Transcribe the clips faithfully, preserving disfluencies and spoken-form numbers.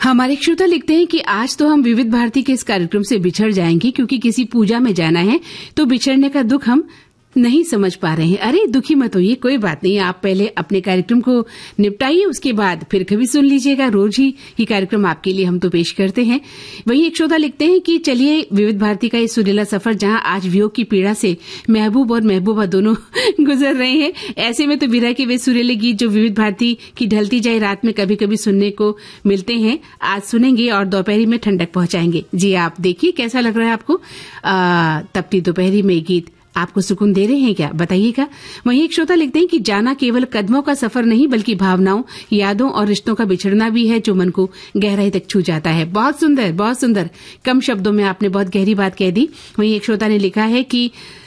हमारे श्रोता लिखते हैं कि आज तो हम विविध भारती के इस कार्यक्रम से बिछड़ जाएंगे क्योंकि किसी पूजा में जाना है तो बिछड़ने का दुख हम नहीं समझ पा रहे हैं। अरे दुखी मत होइए, कोई बात नहीं, आप पहले अपने कार्यक्रम को निपटाइए, उसके बाद फिर कभी सुन लीजिएगा। रोज ही ये कार्यक्रम आपके लिए हम तो पेश करते हैं। वहीं एक श्रोता लिखते हैं कि चलिए विविध भारती का ये सुरीला सफर जहां आज वियोग की पीड़ा से महबूब और महबूबा दोनों गुजर रहे हैं, ऐसे में तो विरह के वे सुरीले गीत जो विविध भारती की ढलती जाए रात में कभी कभी सुनने को मिलते हैं, आज सुनेंगे और दोपहरी में ठंडक पहुंचाएंगे। जी आप देखिए कैसा लग रहा है आपको। तपती दोपहरी में गीत आपको सुकून दे रहे हैं क्या, बताइएगा। वहीं एक श्रोता लिखते हैं कि जाना केवल कदमों का सफर नहीं बल्कि भावनाओं, यादों और रिश्तों का बिछड़ना भी है जो मन को गहराई तक छू जाता है। बहुत सुंदर, बहुत सुंदर, कम शब्दों में आपने बहुत गहरी बात कह दी। वहीं एक श्रोता ने लिखा है कि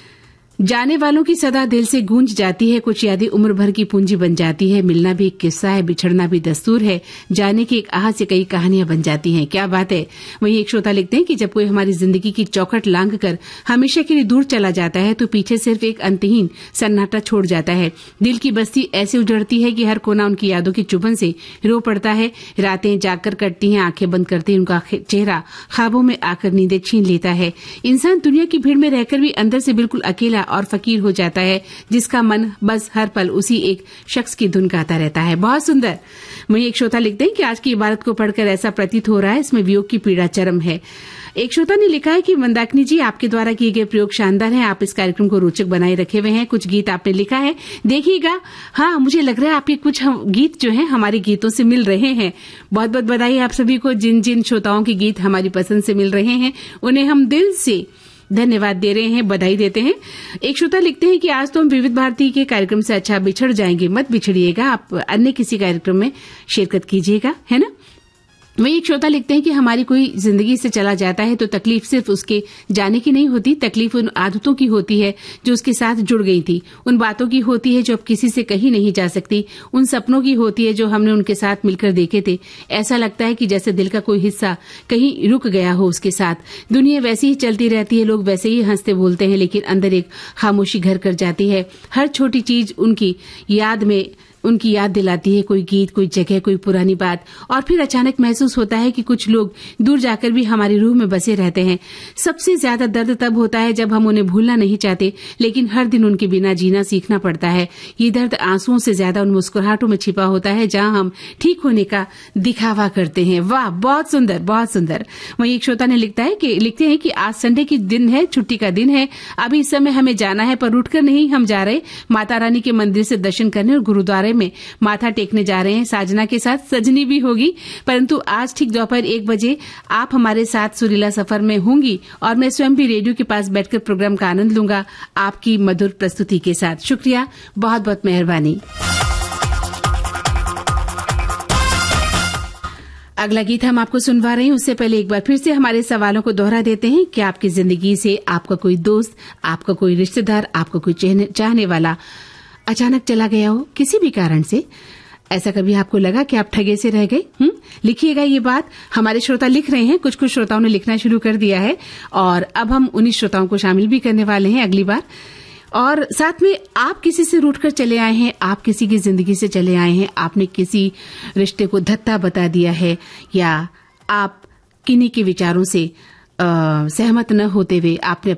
जाने वालों की सदा दिल से गूंज जाती है, कुछ यादें उम्र भर की पूंजी बन जाती है, मिलना भी एक किस्सा है, बिछड़ना भी दस्तूर है, जाने की एक आह से कई कहानियां बन जाती हैं। क्या बात है। वहीं एक श्रोता लिखते हैं कि जब कोई हमारी जिंदगी की चौखट लांघ कर हमेशा के लिए दूर चला जाता है तो पीछे सिर्फ एक अंतहीन सन्नाटा छोड़ जाता है। दिल की बस्ती ऐसे उजड़ती है कि हर कोना उनकी यादों की चुभन से रो पड़ता है। रातें जागकर कटती हैं, आंखें बंद करते ही उनका चेहरा ख्वाबों में आकर नींदें छीन लेता है। इंसान दुनिया की भीड़ में रहकर भी अंदर से बिल्कुल अकेला और फकीर हो जाता है, जिसका मन बस हर पल उसी एक शख्स की धुन गाता रहता है। बहुत सुंदर। वहीं एक श्रोता लिखते हैं कि आज की इबारत को पढ़कर ऐसा प्रतीत हो रहा है इसमें वियोग की पीड़ा चरम है। एक श्रोता ने लिखा है कि मंदाकिनी जी आपके द्वारा किए गए प्रयोग शानदार हैं, आप इस कार्यक्रम को रोचक बनाए रखे हुए हैं। कुछ गीत आपने लिखा है, देखिएगा। हाँ, मुझे लग रहा है आपके कुछ गीत जो हैं हमारे गीतों से मिल रहे हैं। बहुत बहुत बधाई आप सभी को। जिन जिन श्रोताओं के गीत हमारी पसंद से मिल रहे हैं उन्हें हम दिल से धन्यवाद दे रहे हैं, बधाई देते हैं। एक श्रोता लिखते हैं कि आज तो हम विविध भारती के कार्यक्रम से अच्छा बिछड़ जाएंगे। मत बिछड़िएगा, आप अन्य किसी कार्यक्रम में शिरकत कीजिएगा, है ना। वही एक श्रोता लिखते हैं कि हमारी कोई जिंदगी से चला जाता है तो तकलीफ सिर्फ उसके जाने की नहीं होती, तकलीफ उन आदतों की होती है जो उसके साथ जुड़ गई थी, उन बातों की होती है जो अब किसी से कही नहीं जा सकती, उन सपनों की होती है जो हमने उनके साथ मिलकर देखे थे। ऐसा लगता है कि जैसे दिल का कोई हिस्सा कहीं रुक गया हो उसके साथ। दुनिया वैसी ही चलती रहती है, लोग वैसे ही हंसते बोलते हैं, लेकिन अंदर एक खामोशी घर कर जाती है। हर छोटी चीज उनकी याद में उनकी याद दिलाती है, कोई गीत, कोई जगह, कोई पुरानी बात। और फिर अचानक महसूस होता है कि कुछ लोग दूर जाकर भी हमारी रूह में बसे रहते हैं। सबसे ज्यादा दर्द तब होता है जब हम उन्हें भूलना नहीं चाहते लेकिन हर दिन उनके बिना जीना सीखना पड़ता है। ये दर्द आंसुओं से ज्यादा उन मुस्कुराहटों में छिपा होता है जहां हम ठीक होने का दिखावा करते हैं। वाह, बहुत सुंदर, बहुत सुंदर। वहीं एक श्रोता ने लिखता है कि लिखते हैं कि आज संडे की दिन है, छुट्टी का दिन है। अभी इस समय हमें जाना है पर उठकर नहीं हम जा रहे माता रानी के मंदिर से दर्शन करने और गुरुद्वारे में माथा टेकने जा रहे हैं। साजना के साथ सजनी भी होगी, परंतु आज ठीक दोपहर एक बजे आप हमारे साथ सुरीला सफर में होंगी और मैं स्वयं भी रेडियो के पास बैठकर प्रोग्राम का आनंद लूंगा आपकी मधुर प्रस्तुति के साथ। शुक्रिया, बहुत बहुत मेहरबानी। अगला गीत हम आपको सुनवा रहे हैं, उससे पहले एक बार फिर से हमारे सवालों को दोहरा देते हैं कि आपकी जिंदगी से आपका कोई दोस्त, आपका कोई रिश्तेदार, आपका कोई चाहने वाला अचानक चला गया हो किसी भी कारण से। ऐसा कभी आपको लगा कि आप ठगे से रह गए? हम्म, लिखिएगा ये बात। हमारे श्रोता लिख रहे हैं, कुछ कुछ श्रोताओं ने लिखना शुरू कर दिया है और अब हम उन्हीं श्रोताओं को शामिल भी करने वाले हैं अगली बार। और साथ में आप किसी से रूठ कर चले आए हैं, आप किसी की जिंदगी से चले आए हैं, आपने किसी रिश्ते को धत्ता बता दिया है या आप किन्हीं के विचारों से सहमत न होते हुए आपने